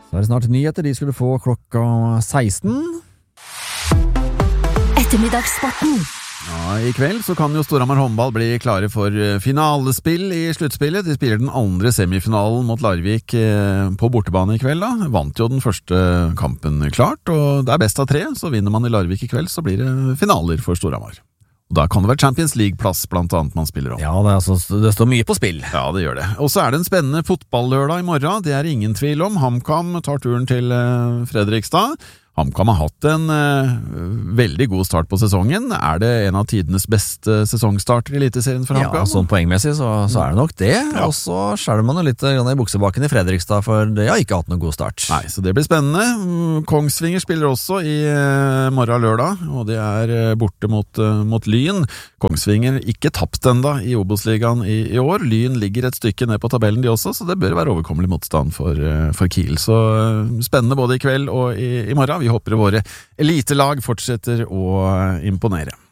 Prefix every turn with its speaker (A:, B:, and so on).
A: Så det snart nyheter, de skulle få klokka 16.
B: Ettermiddagssporten.
A: Ja, i kveld så kan jo Storhamar håndball bli klare for finalespill i sluttspillet. De spiller den andre semifinalen mot Larvik på bortebane i kveld da. Vant jo den første kampen klart, og det er best av 3, så vinner man i Larvik i kveld, så blir det finaler for Storhamar. Og da kan det være Champions League-plass blant annet man spiller om.
C: Ja, det står mye på spill.
A: Ja, det gjør det. Og så er det en spennende fotballørdag i morgen, det er ingen tvil om. HamKam tar turen til Fredrikstad. HamKam har hatt en veldig god start på sesongen. Er det en av tidenes beste sesongstarter i eliteserien for HamKam?
C: Ja, sånn poengmessig så er det nok det. Ja. Og så skjelver man jo litt i buksebakken i Fredrikstad, for det har ikke hatt noen god start.
A: Nei, så det blir spennende. Kongsvinger spiller også i morgen lørdag, og de er borte mot Lyn. Kongsvinger ikke tapt enda i Obos-ligaen i år. Lyn ligger et stykke ned på tabellen de også, så det bør være overkommelig motstand for Kiel. Så spennende både i kveld og i morgen. Vi håper våre elitelag fortsetter å imponere.